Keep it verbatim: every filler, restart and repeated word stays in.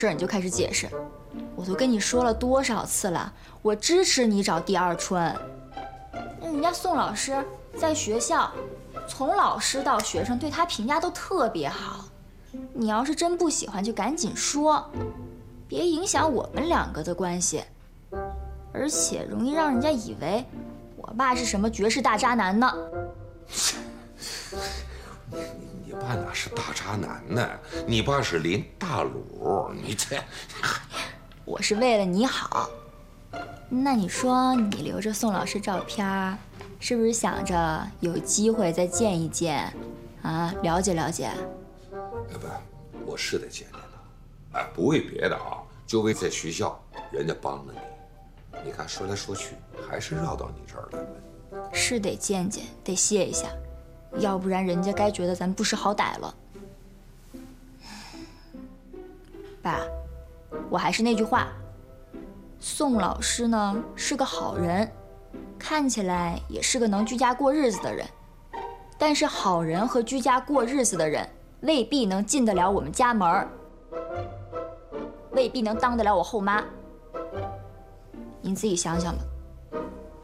这儿你就开始解释，我都跟你说了多少次了，我支持你找第二春。那人家宋老师在学校，从老师到学生对他评价都特别好。你要是真不喜欢，就赶紧说，别影响我们两个的关系，而且容易让人家以为我爸是什么绝世大渣男呢。 你你爸哪是大渣男呢？你爸是林大鲁，你这…… 我是为了你好。那你说你留着宋老师照片，是不是想着有机会再见一见，啊，了解了解？ 哎不，我是得见见他，哎，不为别的啊，就为在学校人家帮了你，你看说来说去还是绕到你这儿来了。 是得见见，得谢一下，要不然人家该觉得咱不识好歹了。爸，我还是那句话，宋老师呢是个好人，看起来也是个能居家过日子的人，但是好人和居家过日子的人未必能进得了我们家门儿，未必能当得了我后妈。您自己想想吧。